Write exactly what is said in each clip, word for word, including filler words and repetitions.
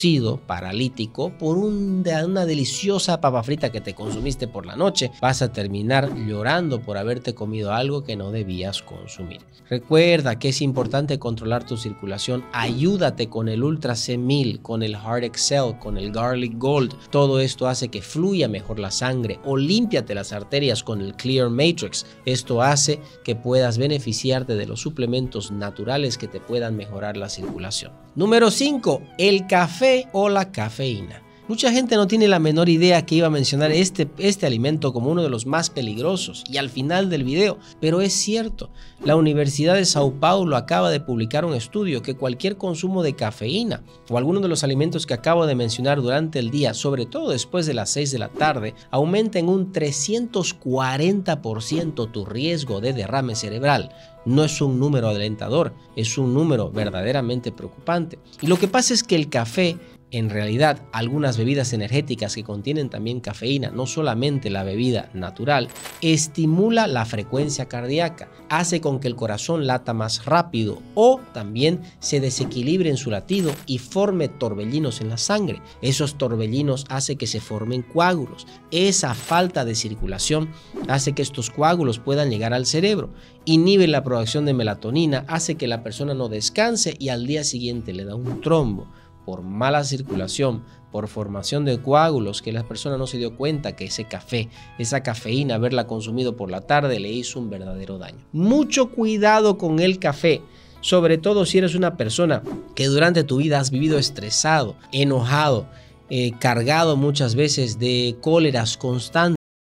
paralítico por un, una deliciosa papa frita que te consumiste por la noche, vas a terminar llorando por haberte comido algo que no debías consumir. Recuerda que es importante controlar tu circulación. Ayúdate con el Ultra C mil, con el Heart Excel, con el Garlic Gold. Todo esto hace que fluya mejor la sangre, o límpiate las arterias con el Clear Matrix. Esto hace que puedas beneficiarte de los suplementos naturales que te puedan mejorar la circulación. Número cinco. El café o la cafeína. Mucha gente no tiene la menor idea que iba a mencionar este, este alimento como uno de los más peligrosos y al final del video, pero es cierto. La Universidad de Sao Paulo acaba de publicar un estudio que cualquier consumo de cafeína o alguno de los alimentos que acabo de mencionar durante el día, sobre todo después de las seis de la tarde, aumenta en un trescientos cuarenta por ciento tu riesgo de derrame cerebral. No es un número alentador, es un número verdaderamente preocupante. Y lo que pasa es que el café, en realidad, algunas bebidas energéticas que contienen también cafeína, no solamente la bebida natural, estimula la frecuencia cardíaca, hace con que el corazón lata más rápido o también se desequilibre en su latido y forme torbellinos en la sangre. Esos torbellinos hacen que se formen coágulos. Esa falta de circulación hace que estos coágulos puedan llegar al cerebro, inhibe la producción de melatonina, hace que la persona no descanse y al día siguiente le da un trombo. Por mala circulación, por formación de coágulos, que la persona no se dio cuenta que ese café, esa cafeína, haberla consumido por la tarde le hizo un verdadero daño. Mucho cuidado con el café, sobre todo si eres una persona que durante tu vida has vivido estresado, enojado, eh, cargado muchas veces de cóleras constantes.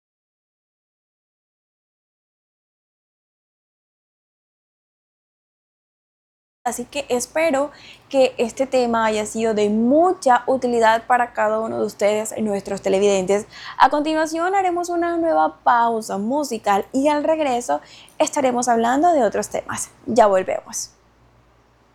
Así que espero que este tema haya sido de mucha utilidad para cada uno de ustedes, nuestros televidentes. A continuación haremos una nueva pausa musical y al regreso estaremos hablando de otros temas. Ya volvemos.